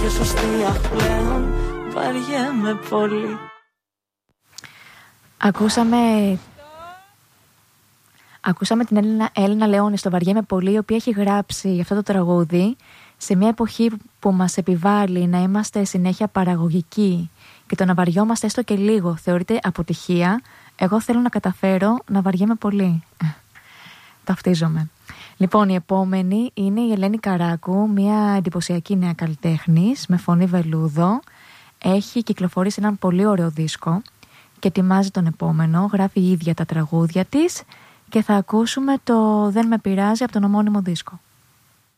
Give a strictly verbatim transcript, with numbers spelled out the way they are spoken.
πιο σωστή. Αχ, πλέον βαριέμαι πολύ. Ακούσαμε... Ακούσαμε την Έλληνα, Έλληνα Λεόνη στο Βαριέμαι πολύ, η οποία έχει γράψει αυτό το τραγούδι σε μια εποχή που μας επιβάλλει να είμαστε συνέχεια παραγωγικοί και το να βαριόμαστε έστω και λίγο θεωρείται αποτυχία. Εγώ θέλω να καταφέρω να βαριέμαι πολύ. Ταυτίζομαι. Λοιπόν, η επόμενη είναι η Ελένη Καράκου, μια εντυπωσιακή νέα καλλιτέχνης με φωνή βελούδο. Έχει κυκλοφορήσει έναν πολύ ωραίο δίσκο και ετοιμάζει τον επόμενο. Γράφει η ίδια τα τραγούδια της και θα ακούσουμε το «Δεν με πειράζει» από τον ομώνυμο δίσκο.